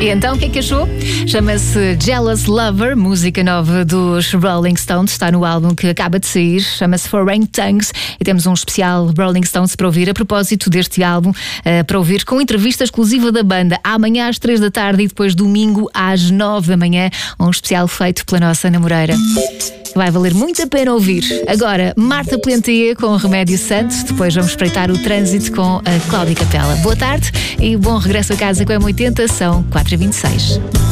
E então, o que é que achou? Chama-se Jealous Lover, música nova dos Rolling Stones, está no álbum que acaba de sair, chama-se Foreign Tongues, e temos um especial Rolling Stones para ouvir a propósito deste álbum, para ouvir com entrevista exclusiva da banda, amanhã às 3 da tarde e depois domingo às 9 da manhã, um especial feito pela nossa Ana Moreira. Vai valer muito a pena ouvir. Agora, Marta Plentier com Remédio Santo, depois vamos espreitar o trânsito com a Cláudia Capela. Boa tarde e bom regresso a casa com a M80, são 4h26.